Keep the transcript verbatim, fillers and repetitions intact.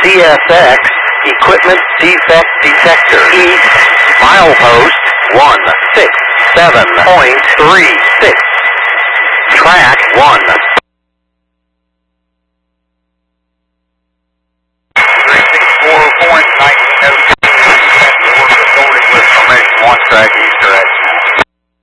C S X, equipment defect detector. East, milepost one six seven point three six. Track one